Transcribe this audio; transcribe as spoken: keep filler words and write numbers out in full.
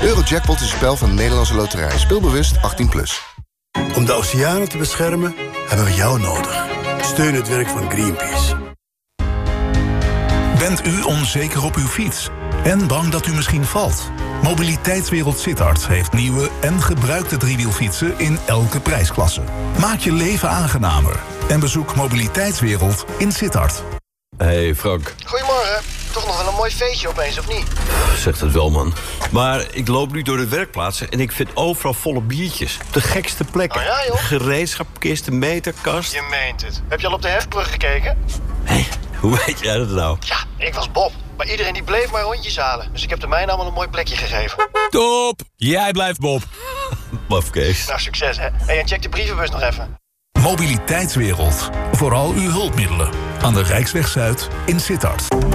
Eurojackpot is een spel van de Nederlandse Loterij. Speel bewust, achttien plus. Om de oceanen te beschermen hebben we jou nodig. Steun het werk van Greenpeace. Bent u onzeker op uw fiets en bang dat u misschien valt? Mobiliteitswereld Sittard heeft nieuwe en gebruikte driewielfietsen in elke prijsklasse. Maak je leven aangenamer en bezoek Mobiliteitswereld in Sittard. Hey Frank. Goedemorgen. Toch nog wel een mooi feestje opeens, of niet? Zegt het wel, man. Maar ik loop nu door de werkplaatsen en ik vind overal volle biertjes. Op de gekste plekken. Oh ja, joh? Gereedschapkist, de meterkast. Je meent het. Heb je al op de hefbrug gekeken? Hé, hey, hoe weet jij dat nou? Ja, ik was Bob. Maar iedereen die bleef maar rondjes halen. Dus ik heb de mijne allemaal een mooi plekje gegeven. Top! Jij blijft Bob. Mafkees. Nou, succes, hè. Hey, en check de brievenbus nog even. Mobiliteitswereld. Vooral uw hulpmiddelen. Aan de Rijksweg Zuid in Sittard.